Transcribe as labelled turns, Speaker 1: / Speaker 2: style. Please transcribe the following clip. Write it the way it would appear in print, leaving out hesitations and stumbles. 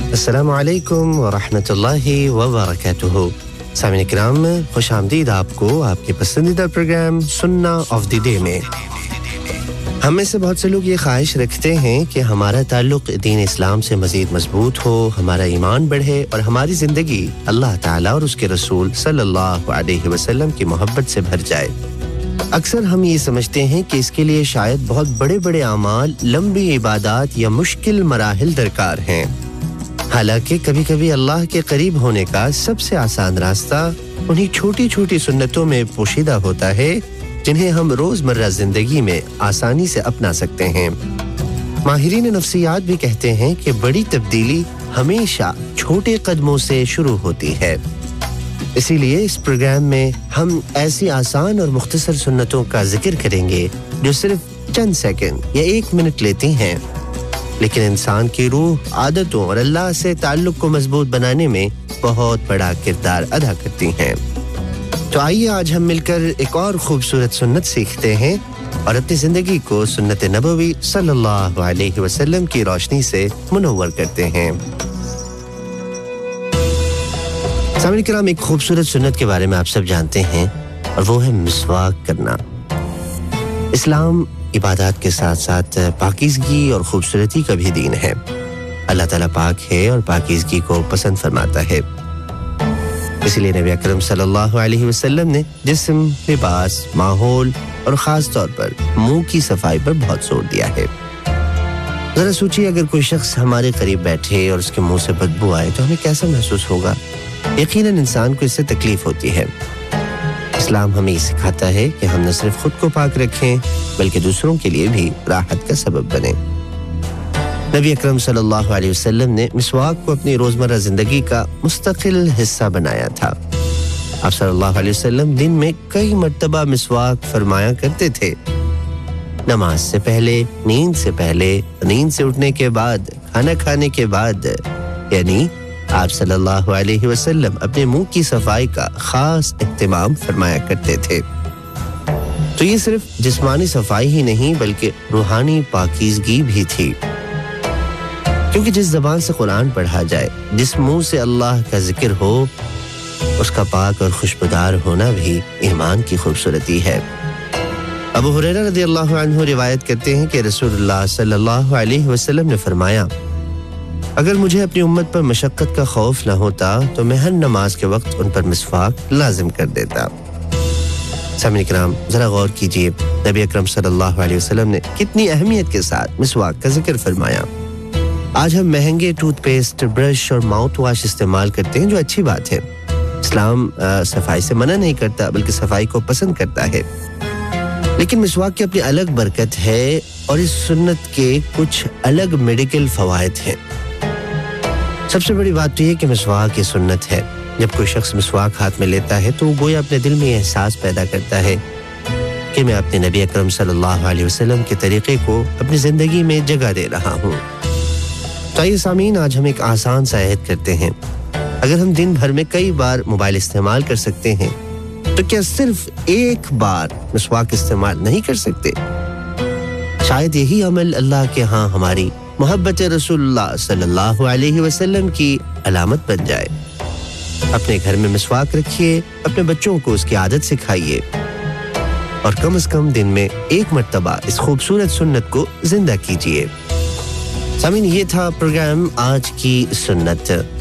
Speaker 1: अस्सलामु अलैकुम व रहमतुल्लाहि व बरकातुहू। सामीन इकराम, खुश आमदीद आपको आपके पसंदीदा प्रोग्राम सुन्ना ऑफ द डे में। हम में से बहुत से लोग ये ख्वाहिश रखते हैं कि हमारा ताल्लुक़ दीन इस्लाम से मज़ीद मजबूत हो, हमारा ईमान बढ़े और हमारी ज़िंदगी अल्लाह ताला और उसके रसूल सल्लल्लाहु अलैहि वसल्लम की मोहब्बत से भर जाए। अक्सर हम ये समझते हैं कि इसके लिए शायद बहुत बड़े-बड़े अमाल, लंबी इबादत या मुश्किल मराहिल दरकार हैं। हालांकि कभी-कभी अल्लाह के करीब होने का सबसे आसान रास्ता उन्हीं छोटी-छोटी सुन्नतों में पोशीदा होता है जिन्हें हम रोजमर्रा जिंदगी में आसानी से अपना सकते हैं। माहिरीन नफ्सियात भी कहते हैं कि बड़ी तब्दीली हमेशा छोटे कदमों से शुरू होती है। इसीलिए इस प्रोग्राम में हम ऐसी आसान और मुख्तसर सुन्नतों का जिक्र करेंगे जो सिर्फ चंद सेकंड या 1 मिनट लेती हैं, लेकिन इंसान की रूह, आदतों और अल्लाह से ताल्लुक को मजबूत बनाने में बहुत बड़ा किरदार अदा करती हैं। तो आइए आज हम मिलकर एक और खूबसूरत सुन्नत सीखते हैं और अपनी जिंदगी को सुन्नत नबवी सल्लल्लाहु अलैहि वसल्लम की रोशनी से मुनव्वर करते हैं। सामने किराम, एक खूबसूरत सुन्नत के बारे में आप सब जानते हैं और वो है मिसवाक करना। इस्लाम इबादत के साथ साथ पाकीज़गी और खूबसूरती का भी दीन है। अल्लाह ताला पाक है और पाकीज़गी को पसंद फरमाता है। इसलिए नबी अकरम सल्लल्लाहु अलैहि वसल्लम ने जिस्म, लिबास, माहौल और ख़ास तौर पर मुंह की सफाई पर बहुत जोर दिया है। ज़रा सोचिए, अगर कोई शख्स हमारे करीब बैठे और उसके मुंह से बदबू आए तो हमें कैसा महसूस होगा? यकीनन इंसान को इससे तकलीफ होती है। इस्लाम हमें ये सिखाता है कि हम न सिर्फ खुद को पाक रखें बल्कि दूसरों के लिए भी राहत का सबब बने। नबी अकरम सल्लल्लाहु अलैहि वसल्लम ने मिसवाक को अपनी रोजमर्रा जिंदगी का मुस्तकिल हिस्सा बनाया था। आप सल्लल्लाहु अलैहि वसल्लम दिन में कई मर्तबा मिसवाक फरमाया करते थे। नमाज से पहले, नींद से पहले, नींद से उठने के बाद, खाना खाने के बाद, यानी आप सल्लल्लाहु अलैहि वसल्लम अपने मुंह की सफाई का खास इत्तिमाम फरमाया करते थे। तो ये सिर्फ जिस्मानी सफाई ही नहीं बल्कि रूहानी पाकीज़गी भी थी, क्योंकि जिस ज़बान से कुरान पढ़ा जाए, जिस मुंह से अल्लाह का जिक्र हो, उसका पाक और खुशबूदार होना भी ईमान की खूबसूरती है। अबू हुरैरा रज़ियल्लाहु अन्हु रिवायत करते हैं कि रसूलुल्लाह सल्लल्लाहु अलैहि वसल्लम ने फरमाया, अगर मुझे अपनी उम्मत पर मशक्कत का खौफ न होता तो मैं हर नमाज के वक्त उन पर मिसवाक लाजिम कर देता। सामईन किराम, जरा गौर कीजिए, नबी अकरम सल्लल्लाहु अलैहि वसल्लम ने कितनी अहमियत के साथ मिसवाक का जिक्र फरमाया। आज हम महंगे टूथपेस्ट, ब्रश और माउथ वॉश इस्तेमाल करते हैं, जो अच्छी बात है। इस्लाम सफाई से मना नहीं करता बल्कि सफाई को पसंद करता है, लेकिन मिसवाक की अपनी अलग बरकत है और इस सुन्नत के कुछ अलग मेडिकल फवायद हैं। सबसे बड़ी बात तो ये कि मिसवाक की सुन्नत है। जब कोई शख्स मिसवाक हाथ में लेता है तो वो गोया अपने दिल में एहसास पैदा करता है कि मैं अपने नबी अकरम सल्लल्लाहु अलैहि वसल्लम के तरीके को अपनी जिंदगी में जगह दे रहा हूँ। तो आइए सामीन, आज हम एक आसान सा अहद करते हैं। अगर हम दिन भर में कई बार मोबाइल इस्तेमाल कर सकते हैं तो क्या सिर्फ एक बार मिसवाक इस्तेमाल नहीं कर सकते? शायद यही अमल अल्लाह के यहाँ हमारी मोहब्बत रसूलुल्लाह सल्लल्लाहु अलैहि वसल्लम की अलामत बन जाए। अपने घर में मिसवाक रखिए, अपने बच्चों को उसकी आदत सिखाइए और कम से कम दिन में 1 मर्तबा इस खूबसूरत सुन्नत को जिंदा कीजिए। सामीन, ये था प्रोग्राम आज की सुन्नत।